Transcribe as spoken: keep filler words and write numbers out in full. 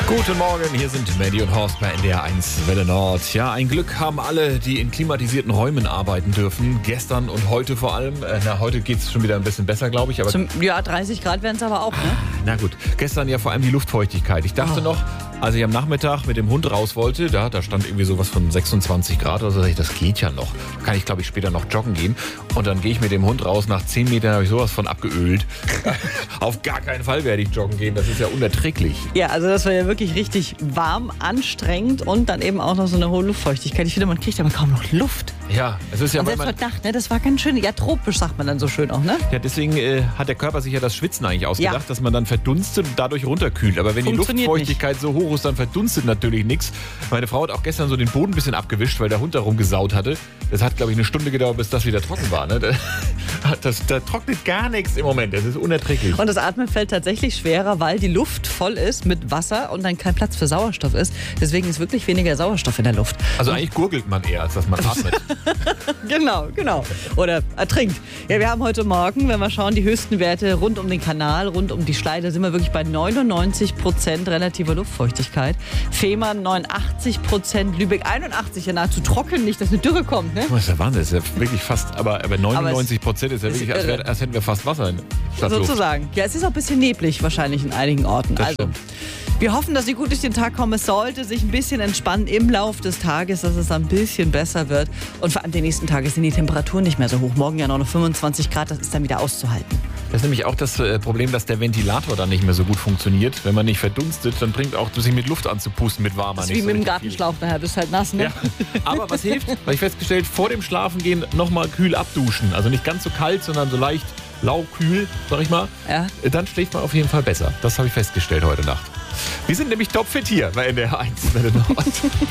Guten Morgen, hier sind Mandy und Horst bei N D R eins Welle Nord. Ja, ein Glück haben alle, die in klimatisierten Räumen arbeiten dürfen. Gestern und heute vor allem. Na, heute geht es schon wieder ein bisschen besser, glaube ich. Aber Zum, ja, dreißig Grad werden es aber auch, ne? Na gut, gestern ja vor allem die Luftfeuchtigkeit. Ich dachte oh. noch, als ich am Nachmittag mit dem Hund raus wollte, da, da stand irgendwie sowas von sechsundzwanzig Grad. Also dachte ich, das geht ja noch. Kann ich, glaube ich, später noch joggen gehen. Und dann gehe ich mit dem Hund raus. Nach zehn Metern habe ich sowas von abgeölt. Auf gar keinen Fall werde ich joggen gehen. Das ist ja unerträglich. Ja, also das war ja wirklich richtig warm, anstrengend und dann eben auch noch so eine hohe Luftfeuchtigkeit. Ich finde, man kriegt aber kaum noch Luft. Ja, es ist ja... Und selbst heute Nacht, ne, das war ganz schön, ja, tropisch sagt man dann so schön auch, ne? Ja, deswegen äh, hat der Körper sich ja das Schwitzen eigentlich ausgedacht, ja. dass man dann verdunstet und dadurch runterkühlt. Aber wenn die Luftfeuchtigkeit nicht so hoch ist, dann verdunstet natürlich nichts. Meine Frau hat auch gestern so den Boden ein bisschen abgewischt, weil der Hund da rumgesaut hatte. Das hat, glaube ich, eine Stunde gedauert, bis das wieder trocken war. Ne? Das, da trocknet gar nichts im Moment. Das ist unerträglich. Und das Atmen fällt tatsächlich schwerer, weil die Luft voll ist mit Wasser und dann kein Platz für Sauerstoff ist. Deswegen ist wirklich weniger Sauerstoff in der Luft. Also eigentlich gurgelt man eher, als dass man atmet. Genau, genau. Oder ertrinkt. Ja, wir haben heute Morgen, wenn wir schauen, die höchsten Werte rund um den Kanal, rund um die Schleide, sind wir wirklich bei neunundneunzig Prozent relativer Luftfeuchtigkeit. Fehmarn neunundachtzig Prozent, Lübeck einundachtzig, ja nahezu trocken, nicht, dass eine Dürre kommt, ne? Das ist ja Wahnsinn, das ist ja wirklich fast, aber, aber neunundneunzig Prozent ist ja wirklich, als, wär, als hätten wir fast Wasser in Stadtluft. Sozusagen. Ja, es ist auch ein bisschen neblig wahrscheinlich in einigen Orten. Das also. Stimmt. Wir hoffen, dass Sie gut durch den Tag kommen. Es sollte sich ein bisschen entspannen im Lauf des Tages, dass es ein bisschen besser wird. Und vor allem den nächsten Tagen sind die Temperaturen nicht mehr so hoch. Morgen ja noch fünfundzwanzig Grad, das ist dann wieder auszuhalten. Das ist nämlich auch das Problem, dass der Ventilator dann nicht mehr so gut funktioniert. Wenn man nicht verdunstet, dann bringt auch sich mit Luft anzupusten mit warmer. Das ist nicht wie so mit dem richtig Gartenschlauch, nachher bist du halt nass, ne? Ja. Aber was hilft? Habe ich festgestellt, vor dem Schlafengehen nochmal kühl abduschen. Also nicht ganz so kalt, sondern so leicht laukühl, sag ich mal. Ja. Dann schläft man auf jeden Fall besser. Das habe ich festgestellt heute Nacht. Wir sind nämlich topfit hier bei N D R eins.